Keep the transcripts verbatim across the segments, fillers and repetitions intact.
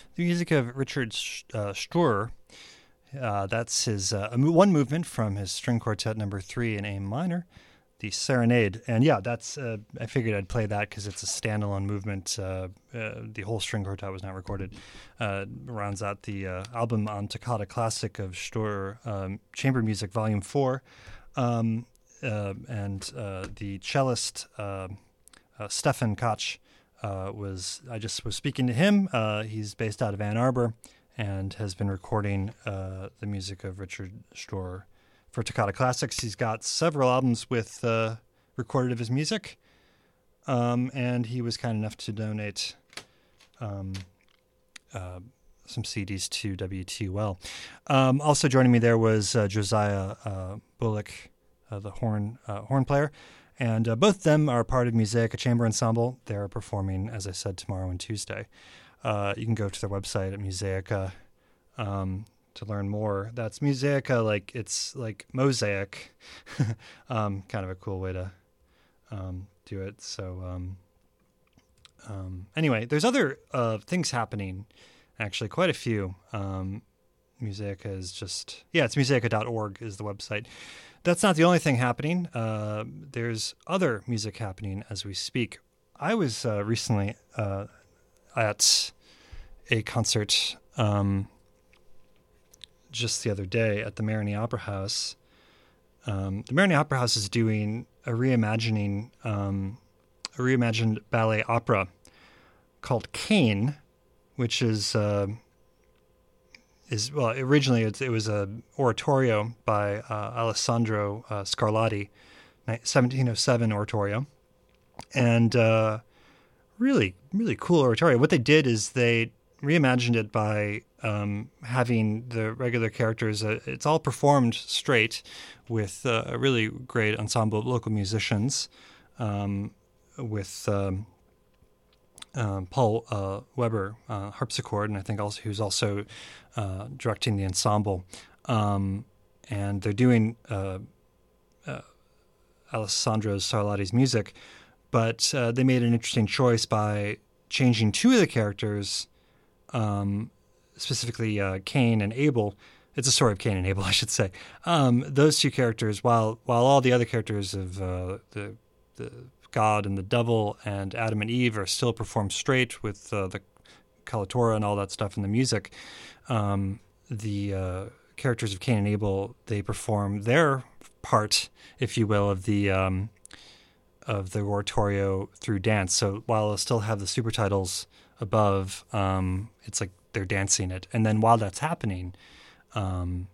the music of Richard uh, Storer. Uh, that's his uh, one movement from his string quartet number three in A minor, the Serenade. And yeah, that's uh, I figured I'd play that because it's a standalone movement. Uh, uh, the whole string quartet was not recorded. Uh, rounds out the uh, album on Toccata Classic of Storer, um, Chamber Music Volume four. Um, uh, and uh, the cellist, uh, uh, Stefan Koch, uh, was, I just was speaking to him. Uh, he's based out of Ann Arbor and has been recording uh, the music of Richard Storer for Toccata Classics. He's got several albums with uh, recorded of his music, um, and he was kind enough to donate um, uh, some C Ds to W T U L. Um, also joining me there was uh, Josiah uh, Bullock, uh, the horn uh, horn player, and uh, both of them are part of Musaica Chamber Ensemble. They're performing, as I said, tomorrow and Tuesday. Uh, you can go to their website at Musaica um, to learn more. That's Musaica, like it's like mosaic, um, kind of a cool way to um, do it. So um, um, anyway, there's other uh, things happening. Actually, quite a few. Um, Musaica is just, yeah, it's musaica dot org is the website. That's not the only thing happening. Uh, there's other music happening as we speak. I was uh, recently uh, at a concert um, just the other day at the Marigny Opera House. Um, the Marigny Opera House is doing a reimagining, um, a reimagined ballet opera called Cain, which is uh, is well originally it, it was a oratorio by uh, Alessandro uh, Scarlatti, seventeen oh seven oratorio, and uh, really really cool oratorio. What they did is they reimagined it by um, having the regular characters. Uh, it's all performed straight with uh, a really great ensemble of local musicians, um, with. Um, Um, Paul uh, Weber, uh, harpsichord, and I think also who's also uh, directing the ensemble. Um, and they're doing uh, uh, Alessandro Scarlatti's music, but uh, they made an interesting choice by changing two of the characters, um, specifically uh, Cain and Abel. It's a story of Cain and Abel, I should say. Um, those two characters, while while all the other characters of uh, the the God and the devil and Adam and Eve are still performed straight with uh, the coloratura and all that stuff in the music, um, the uh, characters of Cain and Abel, they perform their part, if you will, of the um, of the oratorio through dance. So while they'll still have the super titles above, um, it's like they're dancing it. And then while that's happening, um,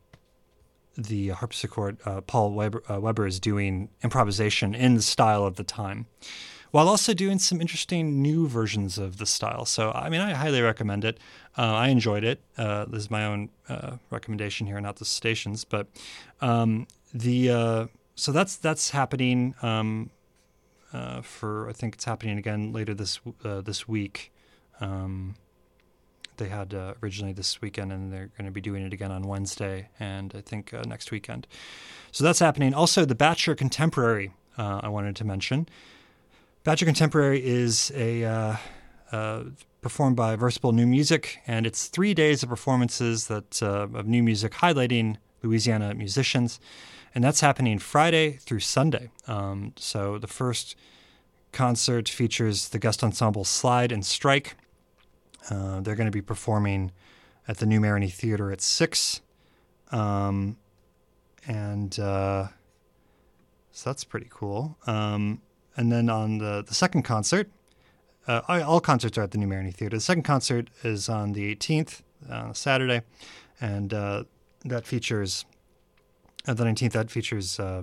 the harpsichord, uh, Paul Weber, uh, Weber is doing improvisation in the style of the time, while also doing some interesting new versions of the style. So, I mean, I highly recommend it. Uh, I enjoyed it. Uh, this is my own uh, recommendation here, not the station's. But um, the uh, so that's that's happening um, uh, for I think it's happening again later this uh, this week. Um, They had uh, originally this weekend, and they're going to be doing it again on Wednesday and I think uh, next weekend. So that's happening. Also, the Batcher Contemporary, uh, I wanted to mention. Batcher Contemporary is a uh, uh, performed by Versible New Music, and it's three days of performances that uh, of new music highlighting Louisiana musicians, and that's happening Friday through Sunday. Um, so the first concert features the guest ensemble Slide and Strike. Uh, they're going to be performing at the New Marigny Theater at six. Um, and uh, so that's pretty cool. Um, and then on the, the second concert, uh, all concerts are at the New Marigny Theater. The second concert is on the eighteenth, uh, Saturday. And uh, that features, uh, the nineteenth, that features, uh,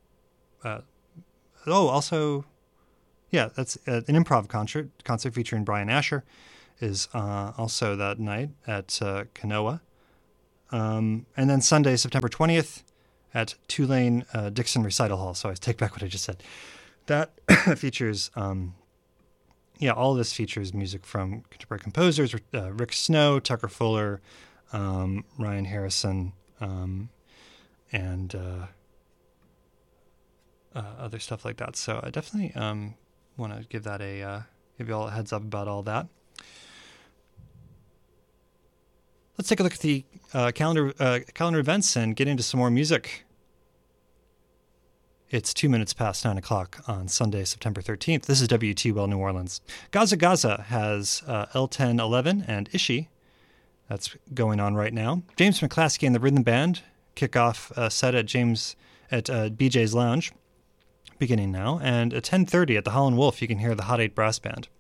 uh, oh, also, yeah, that's uh, an improv concert, concert featuring Brian Asher. Is uh, also that night at uh, Kanoa. Um, and then Sunday, September twentieth at Tulane uh, Dixon Recital Hall. So I take back what I just said. That features, um, yeah, all of this features music from contemporary composers, uh, Rick Snow, Tucker Fuller, um, Ryan Harrison, um, and uh, uh, other stuff like that. So I definitely um, want to give that a, uh, give you all a heads up about all that. let's take a look at the uh, calendar uh, calendar events and get into some more music. It's two minutes past nine o'clock on Sunday, September thirteenth. This is W T Well New Orleans. Gaza Gaza has uh, L ten eleven and Ishi. That's going on right now. James McClaskey and the Rhythm Band kick off a set at James at uh, B J's Lounge, beginning now. And at ten thirty at the Howlin' Wolf, you can hear the Hot Eight Brass Band.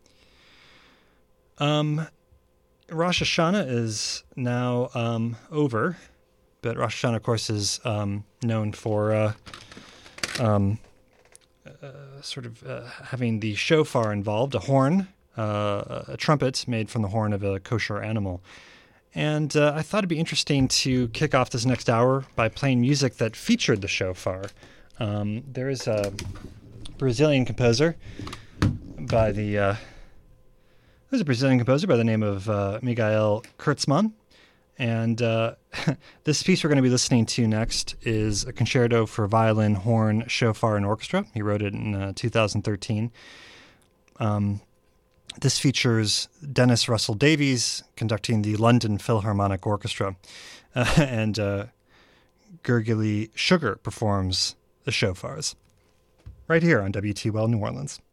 Um, Rosh Hashanah is now um, over, but Rosh Hashanah, of course, is um, known for uh, um, uh, sort of uh, having the shofar involved, a horn, uh, a trumpet made from the horn of a kosher animal. And uh, I thought it'd be interesting to kick off this next hour by playing music that featured the shofar. Um, there is a Brazilian composer by the uh, there's a Brazilian composer by the name of uh, Miguel Kurtzman, and uh, this piece we're going to be listening to next is a concerto for violin, horn, shofar, and orchestra. He wrote it in uh, two thousand thirteen. Um, This features Dennis Russell Davies conducting the London Philharmonic Orchestra, uh, and uh, Gurgly Sugar performs the shofars right here on W T Well New Orleans.